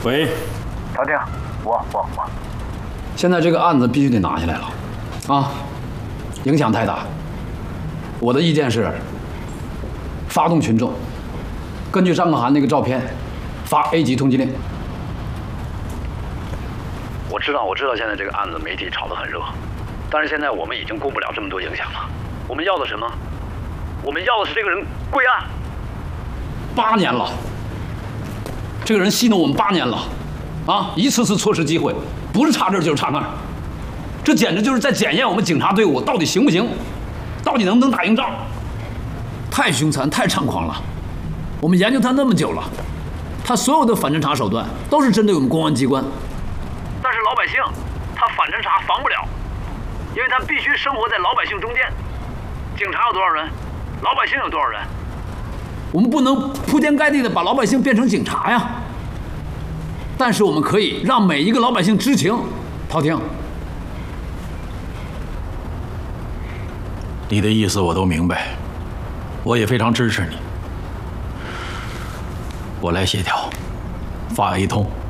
喂， 陶定，我。 现在这个案子必须得拿下来了，啊，影响太大。我的意见是，发动群众，根据张可涵那个照片，发 A 级通缉令。 我知道，现在这个案子媒体炒得很热，但是现在我们已经顾不了这么多影响了。我们要的什么？我们要的是这个人归案。 8年了，这个人戏弄我们8年了，啊，一次次错失机会，不是差这就是差那儿，这简直就是在检验我们警察队伍到底行不行，到底能不能打赢仗。太凶残，太猖狂了。我们研究他那么久了，他所有的反侦查手段都是针对我们公安机关。 但是老百姓，他反侦查防不了，因为他必须生活在老百姓中间。警察有多少人？老百姓有多少人？ 我们不能铺天盖地的把老百姓变成警察呀。但是我们可以让每一个老百姓知情。陶婷， 你的意思我都明白，我也非常支持你。我来协调，发 A 通。